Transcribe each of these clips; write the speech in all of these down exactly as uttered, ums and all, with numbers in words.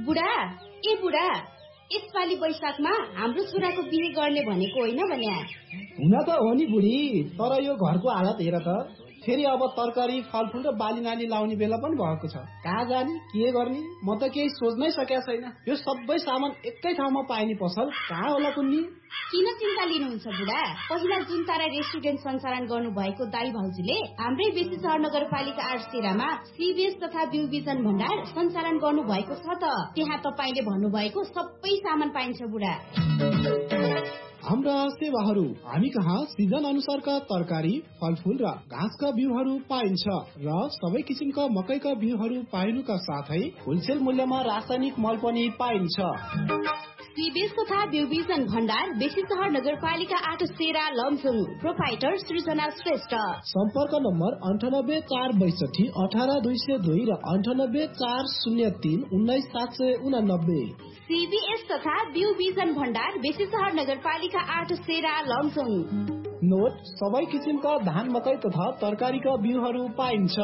बुढा ए बुढा यसपालि वैशाखमा हाम्रो छोराको बिहे गर्ने भनेको होइन भने हुन त हो नि बुढी, तर यो घरको हालत हेर त। फेरि अब तरकारी फलफुल र बाली नाली लाउने बेला पनि भएको छ। कहाँ जाने के गर्ने म त केही सोच्नै सकेको छैन। यो सबै सामान एकै ठाउँमा पाइने पसल कहाँ होला कुन्नी? किन चिन्ता लिनुहुन्छ बुढा? पहिला जुन तारा रेस्टुरेन्ट सञ्चालन गर्नु भएको दाई भाउजूले हाम्रै बेसी सहर नगरपालिका आठ सेरामा सिबिएस तथा बिउ बिजन भण्डार सञ्चालन गर्नु भएको छ त। त्यहाँ तपाईले भन्नुभएको सबै सामान पाइन्छ बुढा। हाम्रा सेवाहरू हामी कहाँ सिजन अनुसारका तरकारी फलफुल र घाँसका बिउहरू पाइन्छ र सबै किसिमका मकैका बिउहरू पाइनुका साथै होलसेल मूल्यमा रासायनिक मल पनि पाइन्छ। सिबिएस तथा बिउ बिजन भण्डार बेसी सहर नगरपालिका आठ सेरा लमजुङ। प्रोपाइटर सृजना श्रेष्ठ। सम्पर्क नम्बर अन्ठानब्बे चार बैसठी अठार दुई सय दुई र अन्ठानब्बे चार शून्य तीन उन्नाइस सात सय उनानब्बे। सिबिएस तथा बिउ बिजन भण्डार बेसी सहर नगरपालिका आठ सेरा लमजुङ। नोट सबै किसिमका धान मकै तथा तरकारीका बिउहरू पाइन्छ।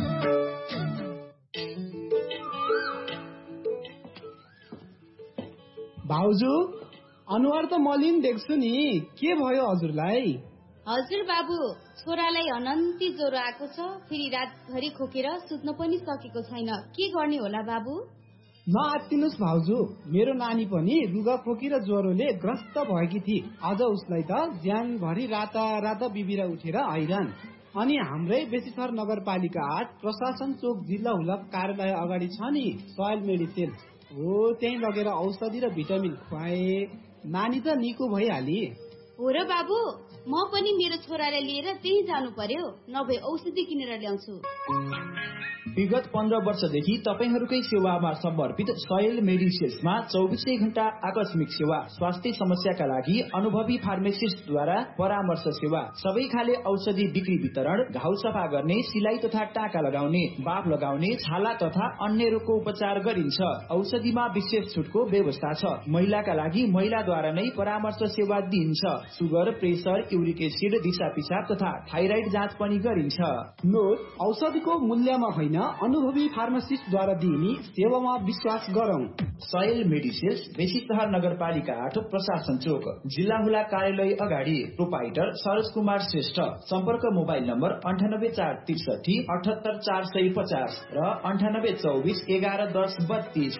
भाउजू अनुहार त मलिन देख्छु नि, के भयो हजुरलाई? हजुर बाबु, छोरालाई अनन्ती ज्वरो आएको छ। फेरि रातभरि खोकेर सुत्न पनि सकेको छैन। के गर्ने होला बाबु? नआत्तिनुस् भाउजू, मेरो नानी पनि रुगा खोकी र ज्वरोले ग्रस्त भएकी थिए। अझ उसलाई त ज्यानभरि राता राता बिबिरा उठेर हैरान। अनि हाम्रै बेसीथर नगरपालिका आठ प्रशासन चोक जिल्ला हुलक कार्यालय अगाडि छ नि सोयल मेडिसिन, हो त्यही लगेर औषधि र भिटामिन खुवाए। नानी त निको भइहाली। हो र बाबु, म पनि मेरो छोरालाई लिएर त्यही जानु पर्यो, नभए औषधि किनेर ल्याउँछु। विगत पन्ध्र वर्षदेखि तपाईहरूकै सेवामा समर्पित सोयल मेडिसिन्समा चौबिसै घण्टा आकस्मिक सेवा, स्वास्थ्य समस्याका लागि अनुभवी फार्मासिस्टद्वारा परामर्श सेवा, सबै खाले औषधि बिक्री वितरण, घाउ सफा गर्ने, सिलाई तथा टाका लगाउने, बाफ लगाउने, छाला तथा अन्य रोगको उपचार गरिन्छ। औषधिमा विशेष छुटको व्यवस्था छ। महिलाका लागि महिलाद्वारा नै परामर्श सेवा दिइन्छ। सुगर, प्रेसर, युरिक एसिड, दिशा पिसाब तथा थाइराइड जाँच पनि गरिन्छ। नोट औषधिको मूल्यमा होइन, अनुभवी फार्मासिस्टद्वारा दिइने सेवामा विश्वास गरौं। सोयल मेडिसिन्स बेसी सहर नगरपालिका आठ प्रशासन चोक जिल्ला हुला कार्यालय अगाडि। प्रोपाइटर सरोज कुमार श्रेष्ठ। सम्पर्क मोबाइल नम्बर अन्ठानब्बे चार त्रिसठी अठहत्तर चार सय पचास र अन्ठानब्बे चौबिस एघार दस बत्तीस।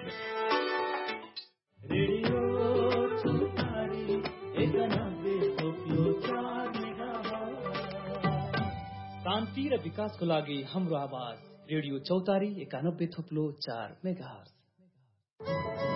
शान्ति र विकासको लागि हाम्रो आवाज रेडियो चौतारी एकानब्बे थोप्लो चार मेगाहर्ज।